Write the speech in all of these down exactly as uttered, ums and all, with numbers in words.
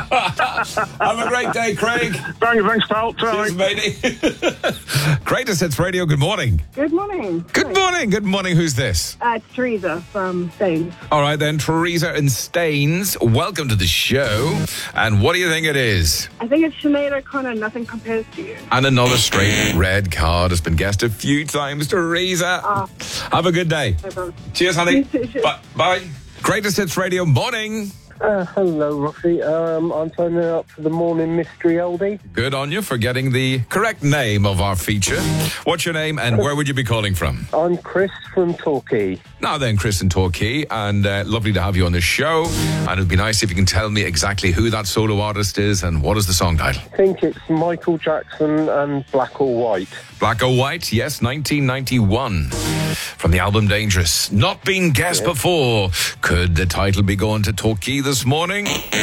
Have a great day, Craig. Thank you, thanks, pal. Cheers, matey. Greatest Hits Radio, good morning. Good morning. Good morning, good morning. Who's this? Uh, it's Teresa from Staines. All right then, Teresa in Staines, welcome to the show. And what do you think it is? I think it's Sinead O'Connor, Nothing Compares to You. And another straight red card has been guessed a few times, Teresa. Oh. Have a good day. No problem. Cheers, honey. You too, cheers. Bye. Bye. Greatest Hits Radio, morning. Uh, hello, Rossy. Um, I'm phoning up for the morning mystery oldie. Good on you for getting the correct name of our feature. What's your name and where would you be calling from? I'm Chris from Torquay. Now then, Chris in Torquay, and uh, lovely to have you on the show. And it'd be nice if you can tell me exactly who that solo artist is and what is the song title? I think it's Michael Jackson and Black or White. Black or White, yes, nineteen ninety-one. From the album Dangerous. Not been guessed yeah. before. Could the title be going to Torquay this morning?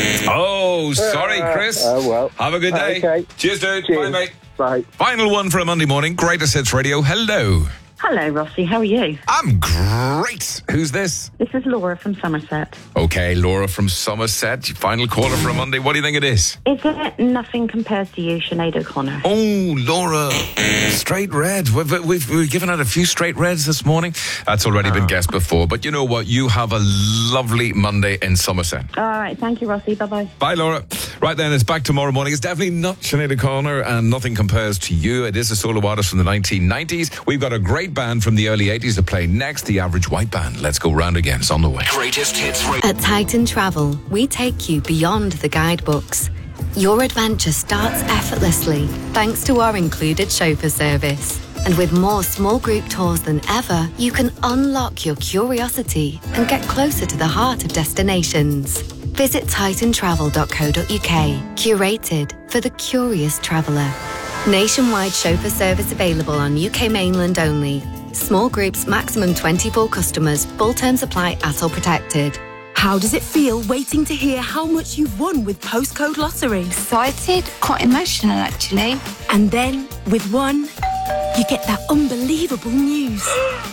Oh, sorry, Chris. Oh, uh, well. Have a good day. Okay. Cheers, dude. Cheers. Bye, mate. Bye. Final one for a Monday morning. Greatest Hits Radio. Hello. Hello, Rossi. How are you? I'm great. Who's this? This is Laura from Somerset. Okay, Laura from Somerset. Final caller for a Monday. What do you think it is? Is it Nothing Compares to You, Sinead O'Connor? Oh, Laura. Straight red. We've, we've, we've given out a few straight reds this morning. That's already oh. been guessed before. But you know what? You have a lovely Monday in Somerset. All right. Thank you, Rossi. Bye-bye. Bye, Laura. Right then, it's back tomorrow morning. It's definitely not Sinead O'Connor and Nothing Compares to You. It is a solo artist from the nineteen nineties. We've got a great band from the early eighties to play next, the Average White Band. Let's go round again. It's on the way. Greatest Hits Radio. At Titan Travel, we take you beyond the guidebooks. Your adventure starts effortlessly thanks to our included chauffeur service. And with more small group tours than ever, you can unlock your curiosity and get closer to the heart of destinations. Visit titan travel dot co dot uk, curated for the curious traveller. Nationwide chauffeur service available on U K mainland only. Small groups, maximum twenty-four customers. Full terms apply at or protected. How does it feel waiting to hear how much you've won with Postcode Lottery? Excited, quite emotional actually. And then, with one, you get that unbelievable news.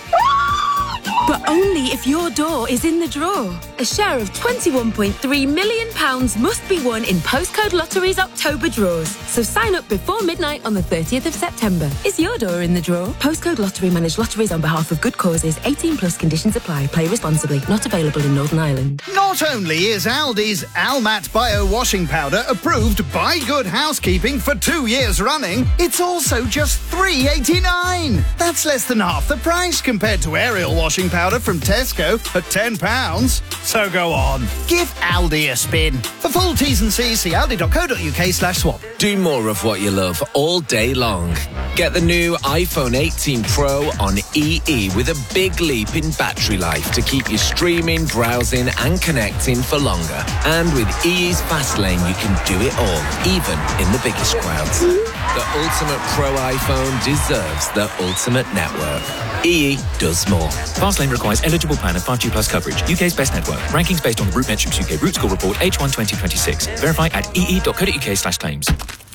But only if your door is in the draw. A share of twenty-one point three million pounds must be won in Postcode Lottery's October draws. So sign up before midnight on the thirtieth of September. Is your door in the draw? Postcode Lottery manage lotteries on behalf of good causes. eighteen plus conditions apply. Play responsibly. Not available in Northern Ireland. Not only is Aldi's Almat Bio Washing Powder approved by Good Housekeeping for two years running, it's also just three eighty-nine. That's less than half the price compared to Ariel Washing Powder from Tesco at ten pounds. So go on, give Aldi a spin. For full T's and C's, see aldi dot co dot uk slash swap. Do more of what you love all day long. Get the new iPhone eighteen Pro on E E with a big leap in battery life to keep you streaming, browsing and connecting for longer. And with E E's Fast Lane, you can do it all, even in the biggest crowds. The ultimate Pro iPhone deserves the ultimate network. E E does more. Fastlane requires eligible plan and five G plus coverage. U K's best network. Rankings based on the Root Metrics U K Root Score Report H one twenty twenty-six. Verify at e e dot co dot uk slash claims.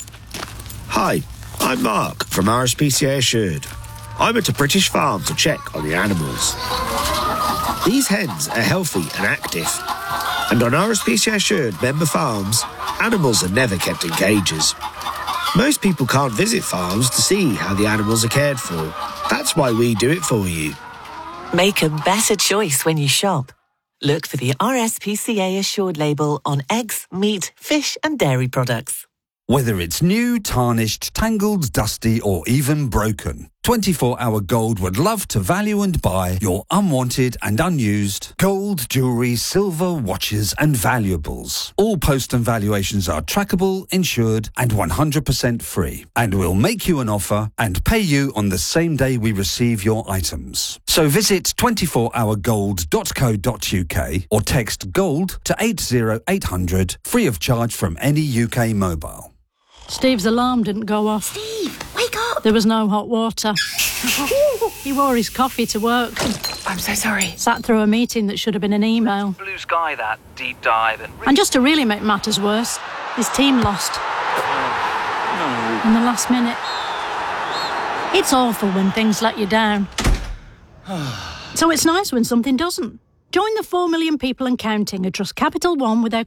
Hi, I'm Mark from R S P C A Assured. I went to British Farm to check on the animals. These hens are healthy and active. And on R S P C A Assured member farms, animals are never kept in cages. Most people can't visit farms to see how the animals are cared for. That's why we do it for you. Make a better choice when you shop. Look for the R S P C A Assured label on eggs, meat, fish and dairy products. Whether it's new, tarnished, tangled, dusty or even broken, twenty-four hour Gold would love to value and buy your unwanted and unused gold, jewellery, silver, watches and valuables. All post and valuations are trackable, insured and one hundred percent free. And we'll make you an offer and pay you on the same day we receive your items. So visit twenty-four hour gold dot co dot uk or text GOLD to eight zero eight hundred free of charge from any U K mobile. Steve's alarm didn't go off. Steve, wake up! There was no hot water. He wore his coffee to work. I'm so sorry. Sat through a meeting that should have been an email. Blue sky, that deep dive. And, and just to really make matters worse, his team lost. No. In the last minute. It's awful when things let you down. So it's nice when something doesn't. Join the four million people and counting who trust Capital One with their